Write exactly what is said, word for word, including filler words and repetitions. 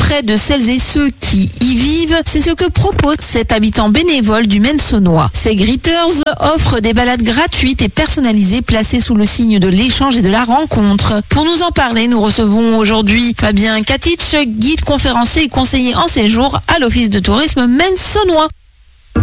auprès de celles et ceux qui y vivent. C'est ce que propose cet habitant bénévole du Maine-Saunois. Ces Greeters offrent des balades gratuites et personnalisées placées sous le signe de l'échange et de la rencontre. Pour nous en parler, nous recevons aujourd'hui Fabien Katic, guide, conférencier et conseiller en séjour à l'Office de tourisme Maine-Saunois.